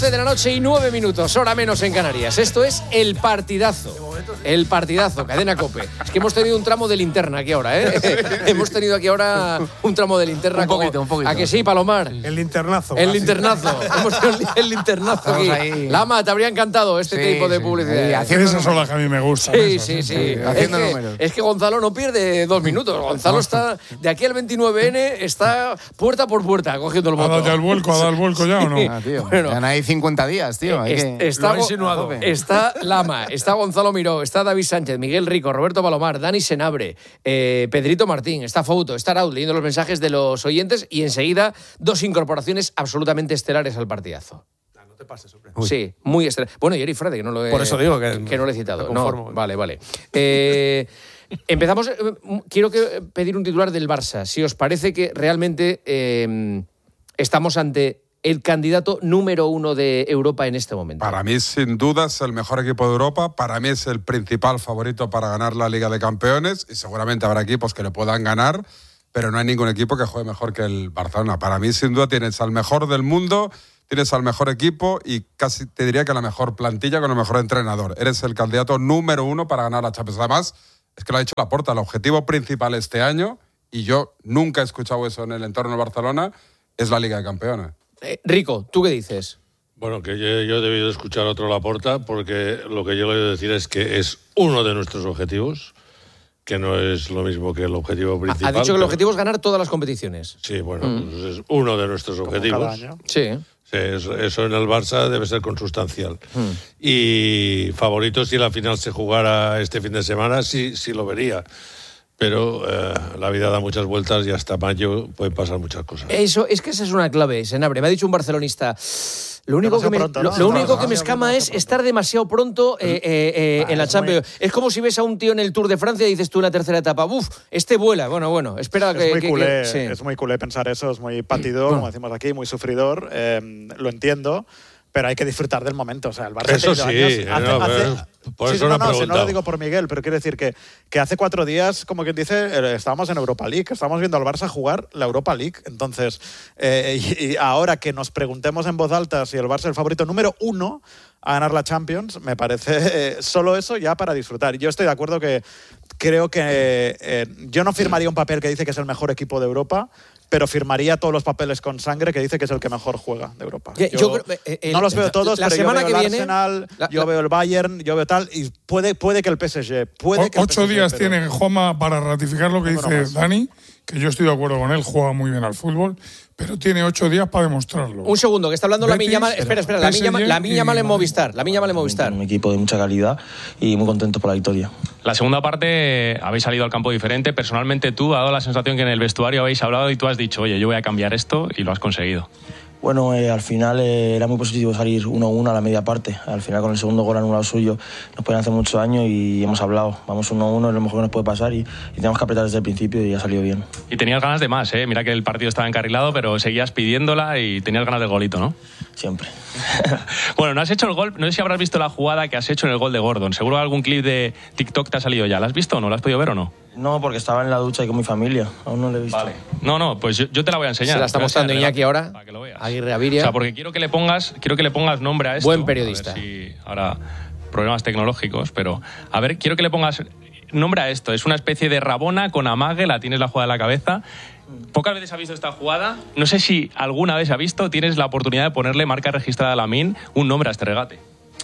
12 de la noche y 9 minutos, hora menos en Canarias. Esto es El Partidazo. El Partidazo, Cadena COPE. Es que hemos tenido un tramo de linterna aquí ahora, ¿eh? Hemos tenido aquí ahora un tramo de linterna. Un poquito. ¿A que sí, Palomar? El linternazo. El linternazo. Hemos tenido el linternazo aquí. Ahí. Lama, te habría encantado este tipo de publicidad. Esas son las que a mí me gustan. Sí. Haciendo números. Es que Gonzalo no pierde 2 minutos. Gonzalo está, de aquí al 29N, está puerta por puerta cogiendo el ¿Ha voto. dado el vuelco ya o no? Ah, tío. Bueno. Ya no hay 50 días, tío. Está Lama, está Gonzalo Miró, está David Sánchez, Miguel Rico, Roberto Palomar, Dani Senabre, Pedrito Martín, está Fouto, está Raúl leyendo los mensajes de los oyentes y enseguida 2 incorporaciones absolutamente estelares al Partidazo. No te pases, hombre. Sí, muy estelar. Bueno, y Eric Frade, que no lo he... Por eso digo que no lo he citado. me conformo. No, vale. Empezamos. Quiero pedir un titular del Barça. Si os parece que realmente estamos ante el candidato número 1 de Europa en este momento. Para mí, sin duda, es el mejor equipo de Europa. Para mí es el principal favorito para ganar la Liga de Campeones. Y seguramente habrá equipos que le puedan ganar, pero no hay ningún equipo que juegue mejor que el Barcelona. Para mí, sin duda, tienes al mejor del mundo, tienes al mejor equipo y casi te diría que la mejor plantilla con el mejor entrenador. Eres el candidato número 1 para ganar la Champions. Además, es que lo ha dicho Laporta, el objetivo principal este año, y yo nunca he escuchado eso en el entorno de Barcelona, es la Liga de Campeones. Rico, ¿tú qué dices? Bueno, que yo he debido escuchar a otro Laporta, porque lo que yo le voy a decir es que es uno de nuestros objetivos, que no es lo mismo que el objetivo principal. Ha dicho que el objetivo es ganar todas las competiciones. Sí, bueno, pues es uno de nuestros objetivos. Cada año. Sí. Sí, eso en el Barça debe ser consustancial. Y favorito, si la final se jugara este fin de semana, sí lo vería. Pero la vida da muchas vueltas y hasta mayo pueden pasar muchas cosas. Eso, es que esa es una clave, Senabre. Me ha dicho un barcelonista. Lo único que me escama es estar demasiado pronto en la Champions. Es como si ves a un tío en el Tour de Francia y dices tú en la tercera etapa, este vuela. Bueno, espera Es muy culé pensar eso, es muy patidor, como decimos aquí, muy sufridor. Lo entiendo, pero hay que disfrutar del momento. O sea, el Barça eso ha tenido sí, años, por eso no he preguntado. no lo digo por Miguel, pero quiero decir que hace 4 días, como quien dice, estábamos en Europa League, estábamos viendo al Barça jugar la Europa League. Entonces, y ahora que nos preguntemos en voz alta si el Barça es el favorito número 1 a ganar la Champions, me parece solo eso ya para disfrutar. Yo estoy de acuerdo que creo que yo no firmaría un papel que dice que es el mejor equipo de Europa, pero firmaría todos los papeles con sangre que dice que es el que mejor juega de Europa. No los veo todos, pero yo veo el Arsenal, yo veo el Bayern, yo veo tal, y puede que el PSG... 8 días tiene Juanma para ratificar lo que dice Dani, que yo estoy de acuerdo con él, juega muy bien al fútbol, pero tiene 8 días para demostrarlo. Un segundo, que está hablando Lamine Yamal. Espera, Lamine Yamal en Movistar. Un equipo de mucha calidad y muy contento por la victoria. La segunda parte habéis salido al campo diferente. Personalmente tú, ha dado la sensación que en el vestuario habéis hablado y tú has dicho, oye, yo voy a cambiar esto, y lo has conseguido. Bueno, al final era muy positivo salir 1-1 a la media parte. Al final con el segundo gol anulado suyo nos pueden hacer mucho daño y hemos hablado. Vamos 1-1, es lo mejor que nos puede pasar y tenemos que apretar desde el principio y ha salido bien. Y tenías ganas de más, ¿eh? Mira que el partido estaba encarrilado, pero seguías pidiéndola y tenías ganas del golito, ¿no? Siempre. Bueno, no has hecho el gol, no sé si habrás visto la jugada que has hecho en el gol de Gordon. Seguro algún clip de TikTok te ha salido ya. ¿La has visto o no? ¿La has podido ver o no? No, porque estaba en la ducha y con mi familia. Aún no lo he visto. Vale. No, pues yo te la voy a enseñar. Se la está mostrando Iñaki ahora. Para que lo veas. Aguirre Aviria. O sea, porque quiero que le pongas nombre a esto. Buen periodista. A ver si ahora problemas tecnológicos, pero a ver, quiero que le pongas nombre a esto. Es una especie de Rabona con amague, la tienes la jugada en la cabeza. Pocas veces ha visto esta jugada. No sé si alguna vez ha visto, tienes la oportunidad de ponerle marca registrada a Lamine un nombre a este regate.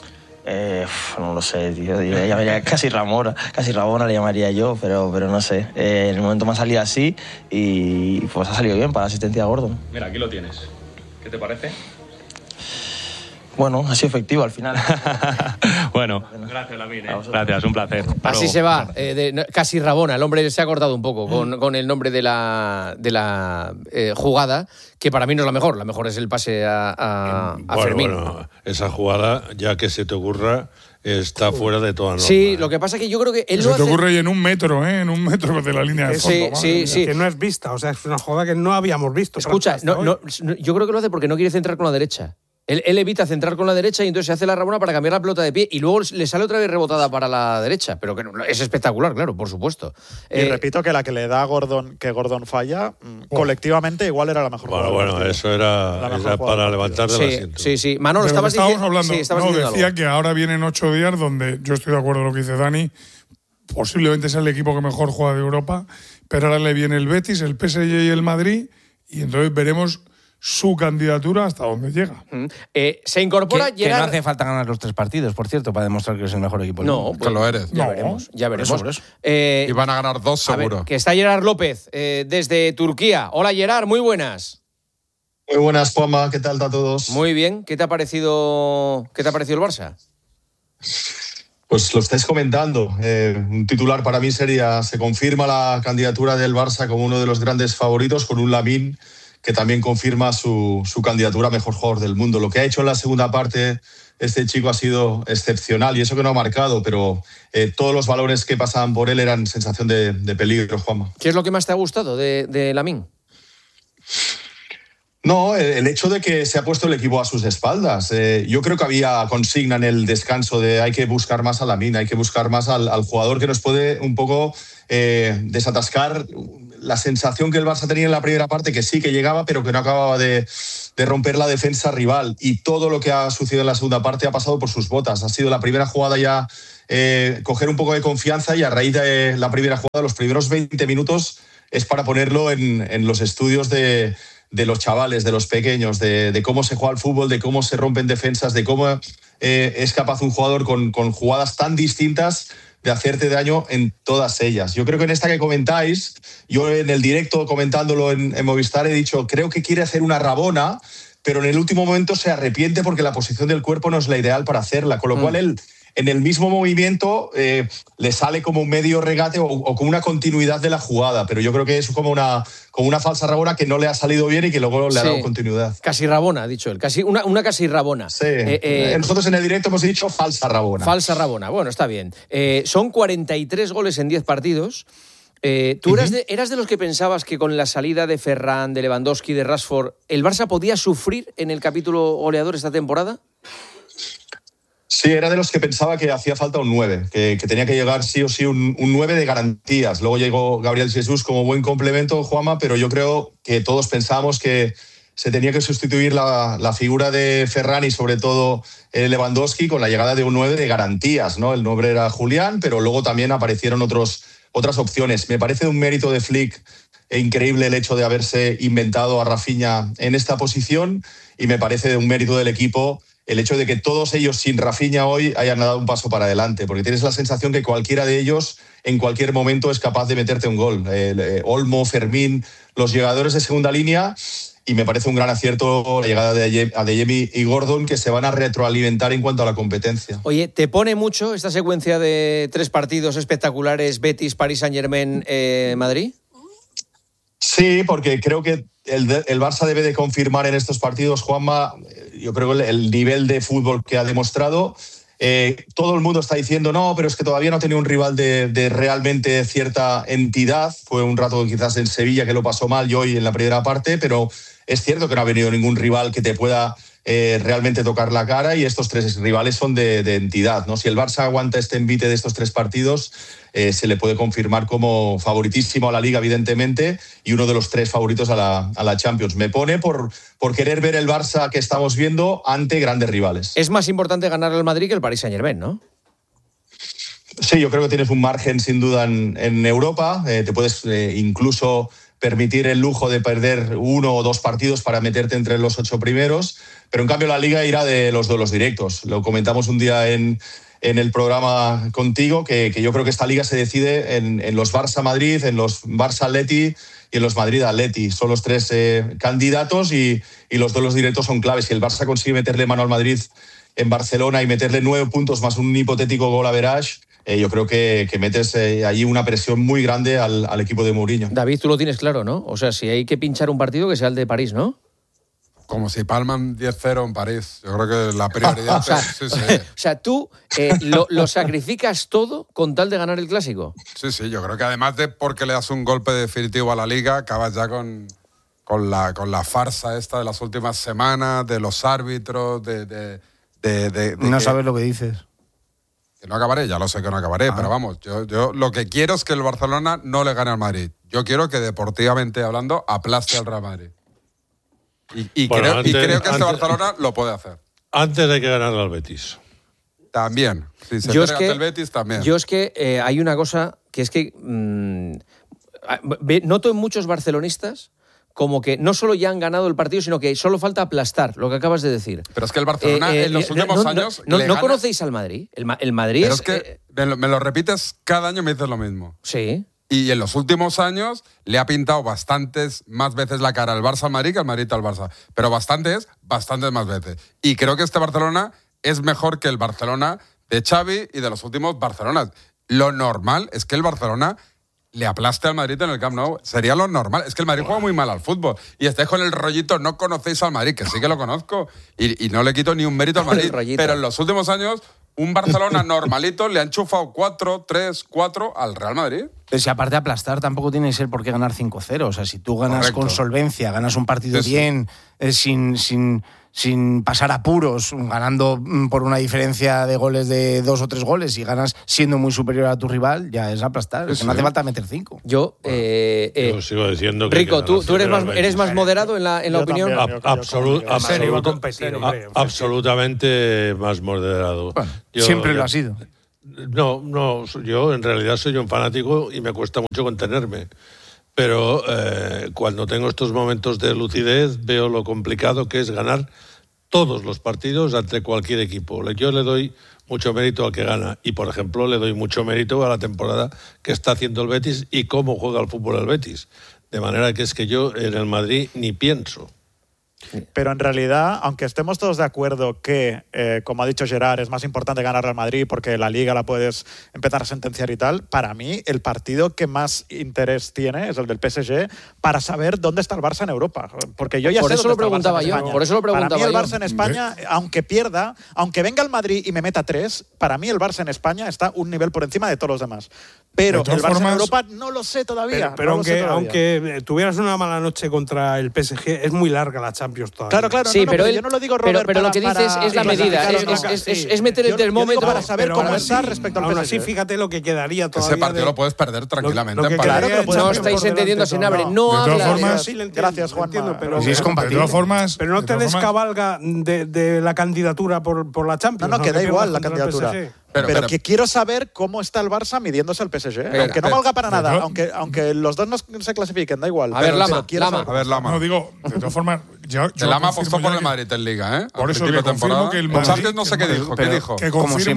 No lo sé, tío. Yo le llamaría casi Rabona le llamaría yo, pero no sé. En el momento me ha salido así y pues ha salido bien para la asistencia a Gordon. Mira, aquí lo tienes. ¿Qué te parece? Bueno, ha sido efectivo al final. Bueno, gracias, Lamine. Gracias, un placer. Así se va, casi Rabona. El hombre se ha cortado un poco con el nombre de la jugada, que para mí no es la mejor. La mejor es el pase a Fermín. Bueno, esa jugada, ya que se te ocurra, está fuera de toda norma. Sí, lo que pasa es que yo creo que él se te ocurre y en un metro de la línea de fondo. Sí. Que no es vista, o sea, es una jugada que no habíamos visto. Escucha, yo creo que lo hace porque no quiere centrar con la derecha. Él evita centrar con la derecha y entonces se hace la rabona para cambiar la pelota de pie y luego le sale otra vez rebotada para la derecha. Pero que es espectacular, claro, por supuesto. Y repito que la que le da a Gordon, que Gordon falla, colectivamente igual era la mejor. Bueno, eso era para levantar del asiento. Sí. Manolo, estábamos hablando. Sí, Decía algo. que ahora vienen 8 días donde yo estoy de acuerdo con lo que dice Dani. Posiblemente sea el equipo que mejor juega de Europa, pero ahora le viene el Betis, el PSG y el Madrid, y entonces veremos su candidatura hasta dónde llega. Se incorpora que no hace falta ganar los 3 partidos, por cierto, para demostrar que es el mejor equipo. No, que lo eres. Ya veremos. Por eso. Y van a ganar 2 seguro. A ver, que está Gerard López desde Turquía. Hola Gerard, muy buenas. Muy buenas, Juanma, ¿qué tal a todos? Muy bien, ¿qué te ha parecido el Barça? Pues lo estáis comentando. Un titular para mí sería: se confirma la candidatura del Barça como uno de los grandes favoritos, con un Lamine que también confirma su candidatura a mejor jugador del mundo. Lo que ha hecho en la segunda parte este chico ha sido excepcional, y eso que no ha marcado, pero todos los valores que pasaban por él eran sensación de peligro, Juanma. ¿Qué es lo que más te ha gustado de Lamine? No, el hecho de que se ha puesto el equipo a sus espaldas. Yo creo que había consigna en el descanso de hay que buscar más a Lamine, hay que buscar más al jugador que nos puede un poco desatascar la sensación que el Barça tenía en la primera parte, que sí que llegaba, pero que no acababa de romper la defensa rival. Y todo lo que ha sucedido en la segunda parte ha pasado por sus botas. Ha sido la primera jugada ya coger un poco de confianza, y a raíz de la primera jugada, los primeros 20 minutos es para ponerlo en los estudios de los chavales, de los pequeños, de cómo se juega al fútbol, de cómo se rompen defensas, de cómo es capaz un jugador con jugadas tan distintas de hacerte daño en todas ellas. Yo creo que en esta que comentáis, yo en el directo comentándolo en Movistar he dicho, creo que quiere hacer una rabona, pero en el último momento se arrepiente porque la posición del cuerpo no es la ideal para hacerla, con lo cual él en el mismo movimiento le sale como un medio regate o como una continuidad de la jugada, pero yo creo que es como una falsa rabona que no le ha salido bien y que luego le ha dado continuidad. Casi rabona, ha dicho él, una casi rabona. Sí, nosotros en el directo hemos dicho falsa rabona. Falsa rabona, bueno, está bien. Son 43 goles en 10 partidos. ¿Tú eras de los que pensabas que con la salida de Ferran, de Lewandowski, de Rashford, el Barça podía sufrir en el capítulo goleador esta temporada? Sí, era de los que pensaba que hacía falta un 9, que tenía que llegar sí o sí un 9 de garantías. Luego llegó Gabriel Jesús como buen complemento, Juanma, pero yo creo que todos pensábamos que se tenía que sustituir la figura de Ferran y sobre todo Lewandowski con la llegada de un 9 de garantías, ¿no? El nombre era Julián, pero luego también aparecieron otras opciones. Me parece un mérito de Flick increíble el hecho de haberse inventado a Rafinha en esta posición, y me parece un mérito del equipo el hecho de que todos ellos sin Rafinha hoy hayan dado un paso para adelante, porque tienes la sensación que cualquiera de ellos en cualquier momento es capaz de meterte un gol. Olmo, Fermín, los llegadores de segunda línea, y me parece un gran acierto la llegada de Adeyemi y Gordon, que se van a retroalimentar en cuanto a la competencia. Oye, ¿te pone mucho esta secuencia de 3 partidos espectaculares, Betis, Paris Saint-Germain, Madrid? Sí, porque creo que el Barça debe de confirmar en estos partidos, Juanma, yo creo que el nivel de fútbol que ha demostrado. Todo el mundo está diciendo, no, pero es que todavía no ha tenido un rival de realmente cierta entidad. Fue un rato quizás en Sevilla que lo pasó mal y hoy en la primera parte, pero es cierto que no ha venido ningún rival que te pueda realmente tocar la cara, y estos 3 rivales son de entidad, ¿no? Si el Barça aguanta este envite de estos 3 partidos, se le puede confirmar como favoritísimo a la Liga, evidentemente, y uno de los 3 favoritos a la Champions. Me pone por querer ver el Barça que estamos viendo ante grandes rivales. Es más importante ganar al Madrid que el Paris Saint-Germain, ¿no? Sí, yo creo que tienes un margen sin duda en Europa. Te puedes incluso permitir el lujo de perder 1 o 2 partidos para meterte entre los 8 primeros, pero en cambio la Liga irá de los duelos directos. Lo comentamos un día en el programa contigo, que yo creo que esta Liga se decide en los Barça-Madrid, en los Barça-Atleti y en los Madrid-Atleti. Son los 3 candidatos, y los duelos directos son claves. Si el Barça consigue meterle mano al Madrid en Barcelona y meterle 9 puntos más un hipotético gol average, yo creo que metes allí una presión muy grande al equipo de Mourinho. David, tú lo tienes claro, ¿no? O sea, si hay que pinchar un partido, que sea el de París, ¿no? Como si palman 10-0 en París. Yo creo que la prioridad o sea, tú lo sacrificas todo con tal de ganar el Clásico. Sí, yo creo que además de porque le das un golpe definitivo a la Liga, acabas ya con con la farsa esta de las últimas semanas, de los árbitros, No sabes lo que dices. Que no acabaré, ya lo sé que no acabaré, pero vamos, yo lo que quiero es que el Barcelona no le gane al Madrid. Yo quiero que deportivamente hablando aplaste al Real Madrid. Y creo que este Barcelona lo puede hacer. Antes hay que ganar al Betis. También. Si se pega ante el Betis, también. Yo es que hay una cosa que es que noto en muchos barcelonistas como que no solo ya han ganado el partido, sino que solo falta aplastar, lo que acabas de decir. Pero es que el Barcelona en los últimos años... ¿No conocéis al Madrid? El Madrid pero es que me lo repites cada año, me dices lo mismo. Sí. Y en los últimos años le ha pintado bastantes más veces la cara al Barça al Madrid que al Madrid al Barça. Pero bastantes más veces. Y creo que este Barcelona es mejor que el Barcelona de Xavi y de los últimos Barcelonas. Lo normal es que el Barcelona le aplaste al Madrid en el Camp Nou. Sería lo normal. Es que el Madrid juega muy mal al fútbol. Y estáis con el rollito, no conocéis al Madrid, que sí que lo conozco. Y no le quito ni un mérito al Madrid. Pero en los últimos años, un Barcelona normalito le ha enchufado 4, 3, 4 al Real Madrid. Pero si aparte de aplastar, tampoco tiene que ser por qué ganar 5-0. O sea, si tú ganas Correcto. con solvencia, ganas un partido bien, sin pasar apuros, ganando por una diferencia de goles de 2 o 3 goles y ganas siendo muy superior a tu rival, ya es aplastar. Es que no hace falta meter 5. Yo sigo diciendo que... Rico, ¿tú eres más moderado en la opinión? Absolutamente más moderado. Bueno, siempre lo ha sido. No, yo en realidad soy un fanático y me cuesta mucho contenerme. Pero cuando tengo estos momentos de lucidez veo lo complicado que es ganar todos los partidos ante cualquier equipo. Yo le doy mucho mérito al que gana y, por ejemplo, le doy mucho mérito a la temporada que está haciendo el Betis y cómo juega el fútbol el Betis. De manera que es que yo en el Madrid ni pienso. Pero en realidad, aunque estemos todos de acuerdo que, como ha dicho Gerard, es más importante ganar al Madrid porque la Liga la puedes empezar a sentenciar y tal, para mí el partido que más interés tiene es el del PSG para saber dónde está el Barça en Europa. Porque yo ya sé dónde está el Barça en España. Por eso lo preguntaba yo. Para mí el Barça en España, aunque pierda, aunque venga el Madrid y me meta 3, para mí el Barça en España está un nivel por encima de todos los demás. Pero el Barça en Europa no lo sé todavía. Pero aunque tuvieras una mala noche contra el PSG, es muy larga la Champions todavía. Claro, sí, pero yo no lo digo, Robert, pero lo que dices es la medida, es meter el termómetro para saber cómo está respecto al PSG. Aún así, fíjate lo que quedaría todavía. Ese partido lo puedes perder tranquilamente. No estáis entendiendo, Senabre. No hablas. Gracias, Juan. Pero si es compatible. De todas formas, pero no te descabalga de la candidatura por la Champions. No, que da igual la candidatura. Pero que quiero saber cómo está el Barça midiéndose al PSG. Aunque no valga para nada, aunque los dos no se clasifiquen, da igual. A ver, Lama. No, digo, de todas formas... El Lama apostó por el Madrid en Liga, ¿eh? Por eso que confirmo que el Madrid... Champions no sé qué dijo. ¿Qué dijo? Que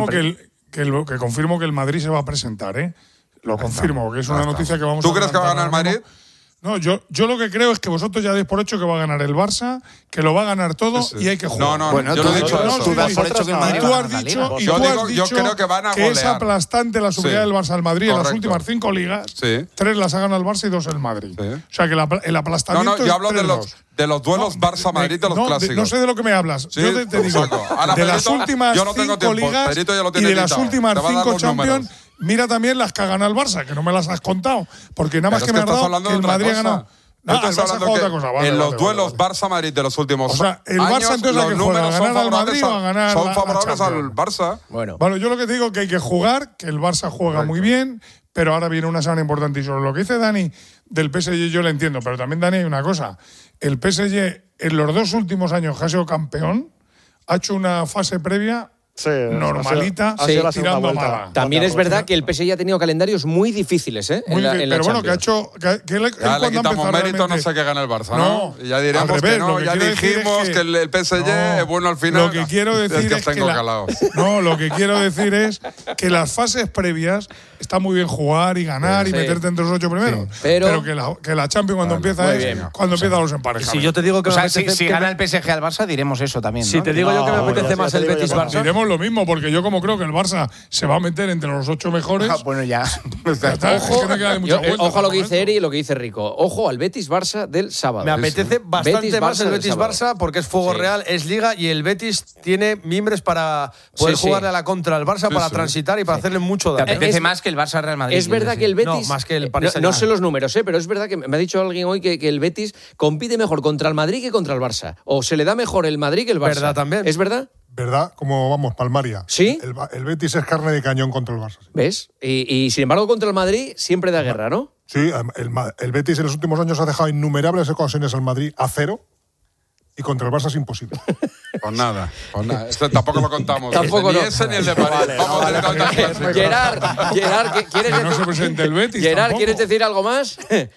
confirmo que el Madrid se va a presentar, ¿eh? Lo confirmo, que es una noticia que vamos a... ¿Tú crees que va a ganar el Madrid? No, yo lo que creo es que vosotros ya dais por hecho que va a ganar el Barça, que lo va a ganar todo y hay que jugar. No, yo no he dicho eso. Tú das por hecho que el Madrid va a ganar la Liga. Yo creo que van a golear. Que es aplastante la superioridad del Barça al Madrid en las últimas 5 ligas. Sí. 3 las ha ganado el Barça y 2 el Madrid. Sí. O sea que el aplastamiento yo hablo es de los duelos Barça-Madrid, de los clásicos. No sé de lo que me hablas. Sí, yo te digo, de las últimas 5 ligas y de las últimas 5 Champions, mira también las que ha ganado el Barça, que no me las has contado, porque nada más que me has dado que el Madrid ha ganado. No, en los duelos Barça-Madrid de los últimos años, el Barça entonces los números son favorables al Barça. Bueno, yo lo que te digo es que hay que jugar, que el Barça juega muy bien, pero ahora viene una semana importante. Y sobre lo que dice Dani del PSG yo lo entiendo, pero también Dani hay una cosa. El PSG en los 2 últimos años que ha sido campeón ha hecho una fase previa normalita, tirando a mala. También es verdad que el PSG ha tenido calendarios muy difíciles, ¿eh? Pero bueno, que ha hecho... Ya le quitamos mérito, no sé qué gana el Barça, ¿no? Y ya diremos que no, ya dijimos que el PSG es bueno al final. Lo que quiero decir es que lo que quiero decir es que las fases previas está muy bien jugar y ganar y meterte entre los 8 primeros. Pero que la Champions cuando empieza los emparejamientos. Si yo te digo que si gana el PSG al Barça, diremos eso también. Si te digo yo que me apetece más el Betis-Barça. volvemos lo mismo, porque yo como creo que el Barça se va a meter entre los 8 mejores. Bueno, ya. Ojo a lo que dice Eri y lo que dice Rico. Ojo al Betis-Barça del sábado. Me apetece bastante más el Betis-Barça porque es fuego real, es Liga y el Betis tiene mimbres para poder jugarle a la contra al Barça, para transitar y para hacerle mucho daño. Te apetece más que el Barça-Real Madrid. Es verdad que el Betis… No, más que el Paris no sé los números, pero es verdad que me ha dicho alguien hoy que el Betis compite mejor contra el Madrid que contra el Barça. O se le da mejor el Madrid que el Barça. ¿Verdad también? ¿Es verdad? ¿Verdad? Como vamos, palmaria. ¿Sí? El Betis es carne de cañón contra el Barça. Sí. ¿Ves? Y sin embargo contra el Madrid siempre da guerra, ¿no? Sí, el Betis en los últimos años ha dejado innumerables ocasiones al Madrid a 0 y contra el Barça es imposible. Pues nada. Esto tampoco lo contamos. Tampoco ni no. ese ni el de París. Gerard, ¿quieres no se presente el Betis. Gerard, ¿quieres decir algo más?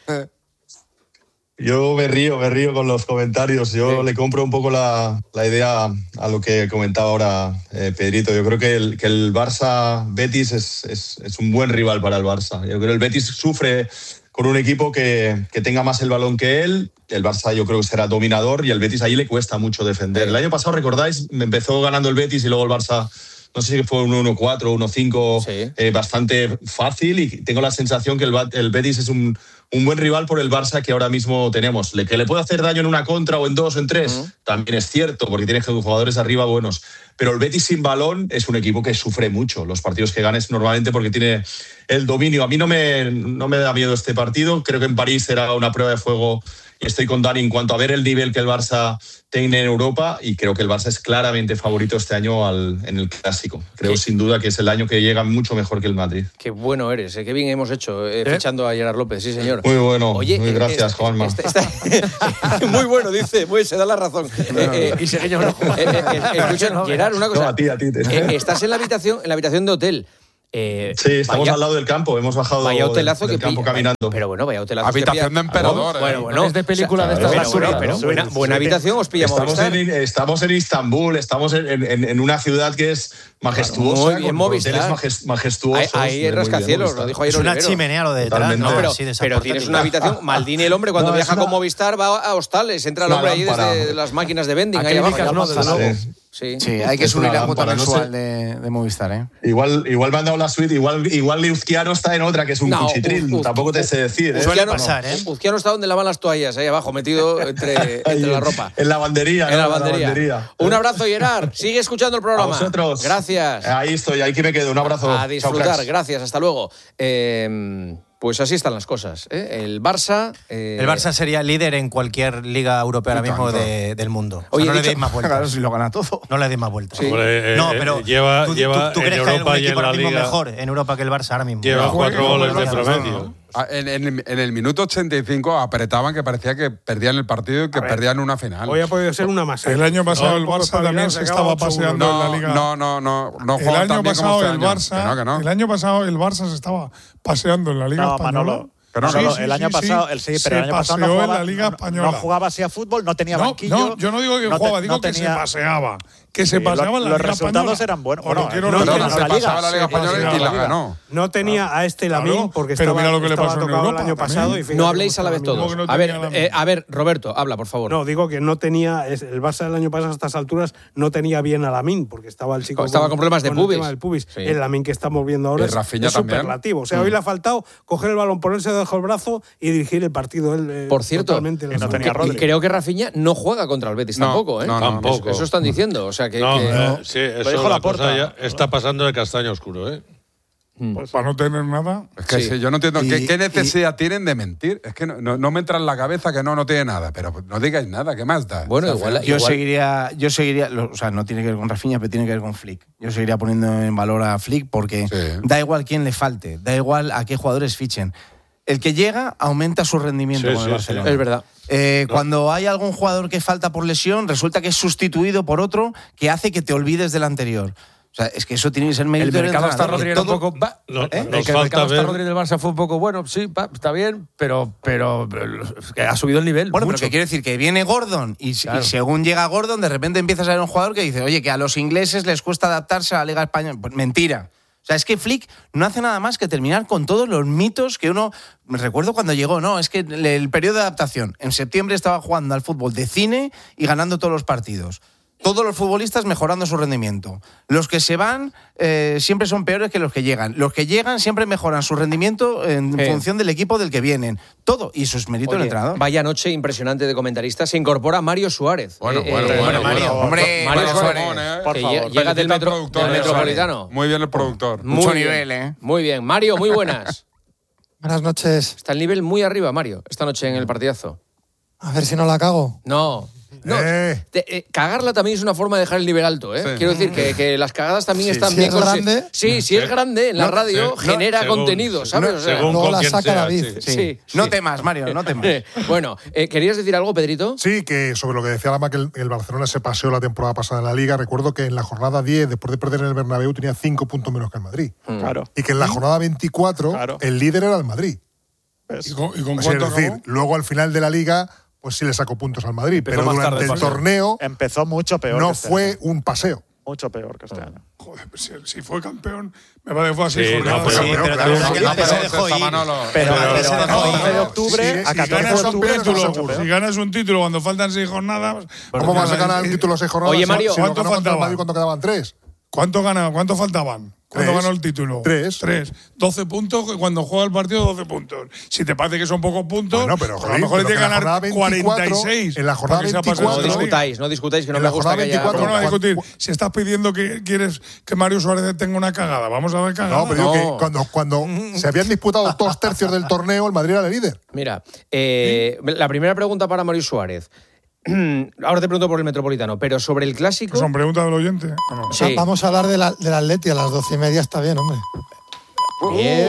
Yo me río con los comentarios. Yo le compro un poco la idea a lo que comentaba ahora Pedrito. Yo creo que el Barça-Betis es un buen rival para el Barça. Yo creo que el Betis sufre con un equipo que tenga más el balón que él. El Barça yo creo que será dominador y el Betis ahí le cuesta mucho defender. El año pasado, ¿recordáis? Empezó ganando el Betis y luego el Barça… No sé si fue un 1-4, 1-5, bastante fácil, y tengo la sensación que el Betis es un buen rival por el Barça que ahora mismo tenemos. Que le puede hacer daño en una contra o en 2 o en 3, también es cierto, porque tiene jugadores arriba buenos. Pero el Betis sin balón es un equipo que sufre mucho los partidos que ganes normalmente porque tiene el dominio. A mí no me da miedo este partido. Creo que en París será una prueba de fuego y estoy con Dani en cuanto a ver el nivel que el Barça tiene en Europa, y creo que el Barça es claramente favorito este año en el Clásico. Creo sin duda que es el año que llega mucho mejor que el Madrid. Qué bueno eres, qué bien hemos hecho fichando a Gerard López, sí señor. Muy bueno, oye, muy gracias, Juanma. Muy bueno, dice, se da la razón. Y seguimos. Escucha, Gerard, una cosa. No, a ti. Estás en la habitación de hotel. Sí, estamos al lado del campo, hemos bajado del campo caminando. Pero bueno, vaya hotelazo. Habitación de emperador. Bueno, es de película de estas. Pero buena habitación os pillamos. Estamos en Istambul, estamos en una ciudad que es majestuosa. Muy bien, Movistar. Majestuosos. Ahí hay rascacielos, lo dijo ayer Es una Olivero. chimenea lo de detrás, ¿no? Pero tienes una habitación. Maldini, el hombre, cuando viaja con Movistar, va a hostales. Entra el hombre ahí desde las máquinas de vending. Ahí abajo. Sí, hay que subir la cuota mensual de Movistar, ¿eh? Igual me han dado la suite, igual Uzquiano está en otra, que es un cuchitril, tampoco te sé decir. Suele pasar, ¿eh? Uzquiano está donde lavan las toallas, ahí abajo, metido entre la ropa. En la lavandería. En la lavandería. Un abrazo, Gerard. Sigue escuchando el programa. A vosotros. Gracias. Ahí estoy, ahí que me quedo. Un abrazo. A disfrutar. Gracias, hasta luego. Pues así están las cosas. El Barça… El Barça sería líder en cualquier liga europea ahora mismo del mundo. O sea, no le deis más vueltas. Claro, si lo gana todo. No le deis más vueltas. Sí. No, pero ¿tú crees que hay algún equipo ahora mismo mejor en Europa que el Barça ahora mismo? Lleva 4 goles de promedio. En el minuto 85 apretaban que parecía que perdían el partido y que perdían una final. Hoy ha podido ser una masa. El año pasado el Barça también se estaba paseando en la Liga. No el año pasado el Barça. Barça. El año pasado el Barça se estaba paseando en la Liga Española. Manolo. Pero el año pasado no jugaba, en la Liga Española. No jugaba así a fútbol, no tenía banquillo. No, yo no digo que jugaba, digo que se paseaba. Que se paseaba en la Liga Española. Los resultados eran buenos. Se pasaba la Liga Española y la ganó. No tenía a Lamine porque estaba tocado el año pasado. No habléis a la vez todos. A ver, Roberto, habla, por favor. No, digo que no tenía… El Barça del año pasado a estas alturas no tenía bien a Lamine porque estaba el chico… Estaba con problemas de pubis. El Lamine que estamos viendo ahora es superlativo. O sea, hoy le ha faltado coger el balón, ponerse debajo del brazo y dirigir el partido. Por cierto, creo que Rafinha no juega contra el Betis tampoco, ¿eh? Tampoco. Eso están diciendo. O sea, sí, eso la cosa ya está pasando de castaño oscuro, ¿eh? Pues para no tener nada. Es que yo no entiendo qué necesidad tienen de mentir. Es que no me entra en la cabeza que no tiene nada, pero no digáis nada, ¿qué más da? Bueno, yo seguiría, o sea, no tiene que ver con Rafinha, pero tiene que ver con Flick. Yo seguiría poniendo en valor a Flick porque da igual quién le falte, da igual a qué jugadores fichen. El que llega aumenta su rendimiento con el Barcelona. Es verdad. Cuando hay algún jugador que falta por lesión, resulta que es sustituido por otro que hace que te olvides del anterior. O sea, es que eso tiene que ser mérito del entrenador. El mercado está Rodríguez un poco… El mercado está Rodríguez del Barça fue un poco bueno, sí, está bien, pero ha subido el nivel. Bueno, mucho. pero ¿qué quiere decir? Que viene Gordon y según llega Gordon, de repente empiezas a ver un jugador que dice, oye, que a los ingleses les cuesta adaptarse a la Liga Española. Pues mentira. O sea, es que Flick no hace nada más que terminar con todos los mitos que uno… Me recuerdo cuando llegó, es que el periodo de adaptación. En septiembre estaba jugando al fútbol de cine y ganando todos los partidos. todos los futbolistas mejorando su rendimiento. Los que se van siempre son peores que los que llegan. Los que llegan siempre mejoran su rendimiento en función del equipo del que vienen. Todo. Y eso es mérito del entrenador. Vaya noche impresionante de comentarista. Se incorpora Mario Suárez. Bueno, Mario. Hombre, Mario Suárez. Por favor. Llega del Metropolitano. Muy bien el productor. Mucho nivel, Muy bien. Mario, muy buenas. Buenas noches. Está el nivel muy arriba, Mario, esta noche en el partidazo. A ver si no la cago. No, cagarla también es una forma de dejar el nivel alto, ¿eh? Sí. Quiero decir que las cagadas también están bien. Si es grande. Sí, si es grande, en la radio genera contenido, ¿sabes? Luego la saca David. Sí. No temas, Mario, no temas. Bueno, ¿querías decir algo, Pedrito? Sí, que sobre lo que decía Lama, que el Barcelona se paseó la temporada pasada en la Liga. Recuerdo que en la jornada 10, después de perder en el Bernabéu, tenía 5 puntos menos que el Madrid. Claro. Y que en la jornada 24, el líder era el Madrid. ¿Y con cuánto es decir, luego al final de la Liga, pues sí le sacó puntos al Madrid, pero durante el torneo empezó mucho peor. No fue un paseo. Mucho peor que este año. Joder, si fue campeón, me parece que fue así. Pero también se dejó ir. Pero de octubre a 14 de octubre. Si ganas un título cuando faltan 6 jornadas… ¿Cómo vas a ganar un título 6 jornadas? Oye, Mario, ¿cuánto faltaban? ¿Cuánto quedaban? 3. ¿Cuánto faltaban? ¿Cuándo ganó el título? 3. 12 puntos, cuando juega el partido, 12 puntos. Si te parece que son pocos puntos, bueno, pero, a lo mejor tiene que ganar 46. En la jornada 24. No discutáis, que no me gusta que haya… ¿Cómo no va a discutir? Si estás pidiendo que quieres que Mario Suárez tenga una cagada, vamos a ver cagada. No, pero digo que cuando se habían disputado 2 tercios del torneo, el Madrid era el líder. Mira, la primera pregunta para Mario Suárez. Ahora te pregunto por el Metropolitano, pero sobre el Clásico… ¿Son preguntas del oyente? No. Sí. Vamos a hablar del Atleti a las 12:30, está bien, hombre. Bien.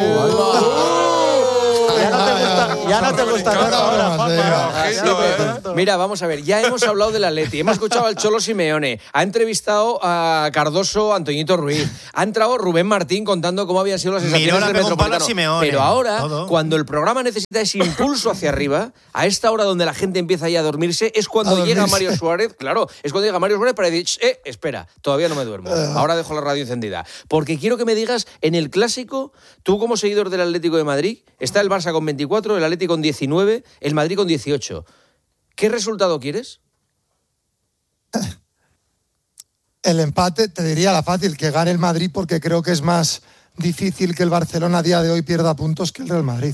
Ya no te gusta ahora. Mira, vamos a ver, ya hemos hablado del Atleti, hemos escuchado al Cholo Simeone, ha entrevistado a Cardoso, Antoñito Ruiz, ha entrado Rubén Martín contando cómo habían sido las sensaciones del Metropolitano. Pero ahora, cuando el programa necesita ese impulso hacia arriba, a esta hora donde la gente empieza ya a dormirse, es cuando llega Mario Suárez, claro, es cuando llega Mario Suárez para decir, espera, todavía no me duermo, ahora dejo la radio encendida. Porque quiero que me digas, en el Clásico, tú como seguidor del Atlético de Madrid, está el Barça con 24, el Atlético con 19, el Madrid con 18. ¿Qué resultado quieres? El empate, te diría la fácil, que gane el Madrid, porque creo que es más difícil que el Barcelona a día de hoy pierda puntos que el Real Madrid.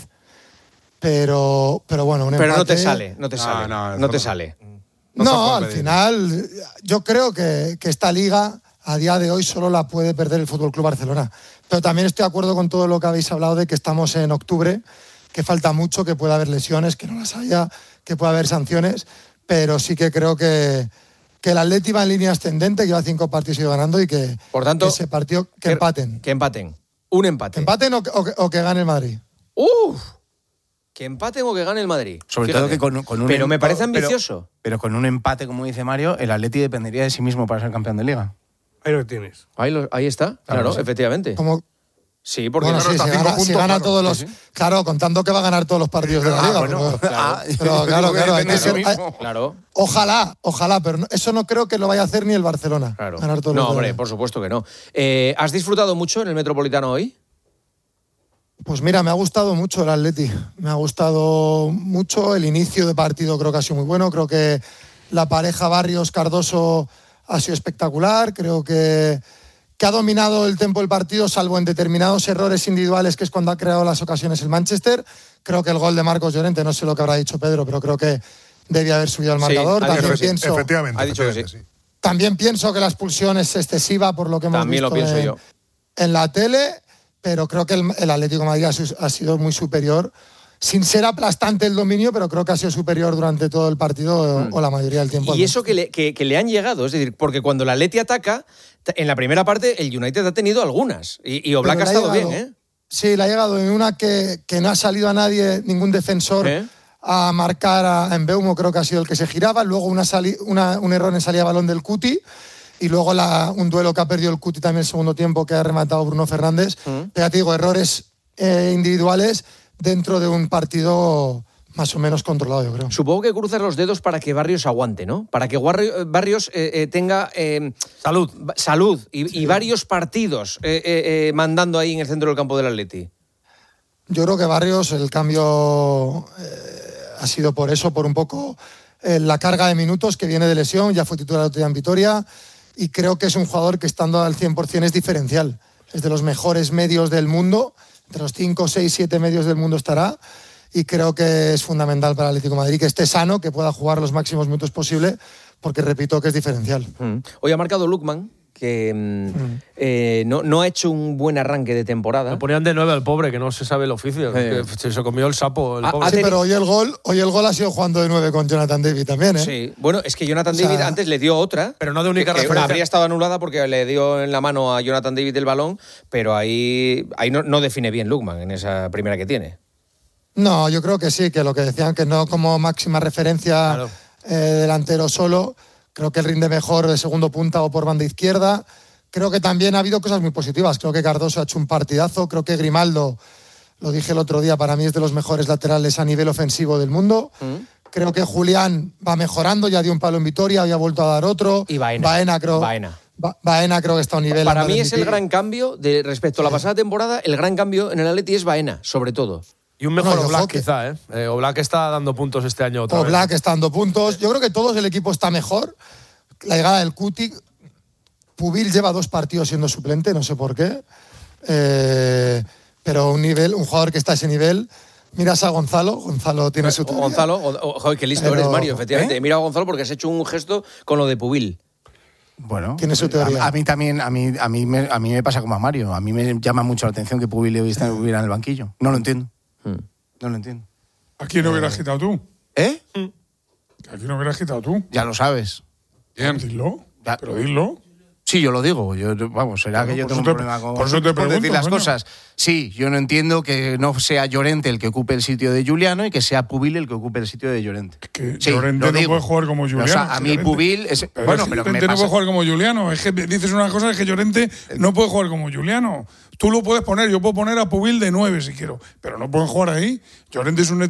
Pero bueno, un empate… Pero no te sale. No te sale. No, al final, yo creo que esta liga a día de hoy solo la puede perder el FC Barcelona. Pero también estoy de acuerdo con todo lo que habéis hablado de que estamos en octubre, que falta mucho, que puede haber lesiones, que no las haya, que puede haber sanciones, pero sí que creo que el Atleti va en línea ascendente, que lleva 5 partidos y ganando, y que por tanto, ese partido empaten. Que empaten. Un empate. ¿Empaten o que gane el Madrid? Que empaten o que gane el Madrid. Sobre todo que con un… Pero me parece ambicioso. Pero con un empate, como dice Mario, el Atleti dependería de sí mismo para ser campeón de Liga. Ahí lo tienes. Ahí está, claro, efectivamente. Sí, porque si gana todos los… Sí. Claro, contando que va a ganar todos los partidos de la Liga. Pero claro. Ojalá, pero eso no creo que lo vaya a hacer ni el Barcelona. Claro. Ganar todos no, hombre, por supuesto que no. ¿Has disfrutado mucho en el Metropolitano hoy? Pues mira, me ha gustado mucho el Atleti. Me ha gustado mucho el inicio de partido, creo que ha sido muy bueno. Creo que la pareja Barrios-Cardoso ha sido espectacular. Creo que ha dominado el tempo del partido, salvo en determinados errores individuales, que es cuando ha creado las ocasiones el Manchester. Creo que el gol de Marcos Llorente, no sé lo que habrá dicho Pedro, pero creo que debía haber subido al marcador. Efectivamente. Ha dicho que sí. También pienso que la expulsión es excesiva por lo que hemos visto en la tele, pero creo que el Atlético de Madrid ha sido muy superior. Sin ser aplastante el dominio, pero creo que ha sido superior durante todo el partido o la mayoría del tiempo. Y eso que le han llegado, es decir, porque cuando el Atleti ataca, en la primera parte el United ha tenido algunas y Oblak ha estado bien, ¿eh? Sí, le ha llegado en una que no ha salido a nadie, ningún defensor, a marcar a Mbeumo, creo que ha sido el que se giraba, luego un error en salida de balón del Cuti, y luego un duelo que ha perdido el Cuti también el segundo tiempo, que ha rematado Bruno Fernández. Pero ya te digo, errores individuales dentro de un partido más o menos controlado, yo creo. Supongo que cruzas los dedos para que Barrios aguante, ¿no? Para que Barrios tenga salud y varios partidos mandando ahí en el centro del campo del Atleti. Yo creo que Barrios, el cambio ha sido por eso, por un poco la carga de minutos que viene de lesión, ya fue titular el otro día en Vitoria, y creo que es un jugador que estando al 100% es diferencial. Es de los mejores medios del mundo, entre los 5, 6, 7 medios del mundo estará, y creo que es fundamental para el Atlético de Madrid que esté sano, que pueda jugar los máximos minutos posible, porque repito que es diferencial. Hoy ha marcado Lookman, que no ha hecho un buen arranque de temporada. Le ponían de 9 al pobre, que no se sabe el oficio. Que se comió el sapo. El pobre. Sí, pero hoy el gol ha sido jugando de 9 con Jonathan David también, ¿eh? Sí, bueno, es que Jonathan David antes le dio otra. Pero no de única referencia. Habría estado anulada porque le dio en la mano a Jonathan David el balón, pero ahí no define bien Lookman en esa primera que tiene. No, yo creo que sí, que lo que decían que no como máxima referencia delantero solo. Creo que él rinde mejor de segundo punta o por banda izquierda. Creo que también ha habido cosas muy positivas. Creo que Cardoso ha hecho un partidazo. Creo que Grimaldo, lo dije el otro día, para mí es de los mejores laterales a nivel ofensivo del mundo. Creo que Julián va mejorando, ya dio un palo en Vitoria, había vuelto a dar otro. Y Baena creo que está a un nivel. Para mí es el gran cambio respecto a la pasada temporada. El gran cambio en el Atleti es Baena, sobre todo. Y un mejor Oblak, quizá, ¿eh? Oblak está dando puntos este año otra vez. Oblak está dando puntos. Yo creo que todo el equipo está mejor. La llegada del Cuti. Pubil lleva 2 partidos siendo suplente, no sé por qué. Pero un jugador que está a ese nivel. Miras a Gonzalo. Gonzalo tiene su teoría. Joder, qué listo eres, Mario, efectivamente. Mira a Gonzalo porque has hecho un gesto con lo de Pubil. Bueno, tiene su teoría. A mí también, a mí me pasa como a Mario. A mí me llama mucho la atención que Pubil estuviera en el banquillo. No lo entiendo. No lo entiendo. ¿A quién no hubieras quitado tú? ¿A quién no hubieras quitado tú? Ya lo sabes. Bien. Dilo. Pero dilo. Sí, yo lo digo. Será que yo tengo un problema con decir las cosas. Sí, yo no entiendo que no sea Llorente el que ocupe el sitio de Juliano y que sea Pubil el que ocupe el sitio de Llorente. Que Llorente no puede jugar como Juliano. O sea, a mí Pubil es... Pero Llorente no puede jugar como Juliano. Es que dices una cosa, es que Llorente no puede jugar como Juliano. Tú lo puedes poner, yo puedo poner a Pubil de 9 si quiero, pero no pueden jugar ahí. Llorente es un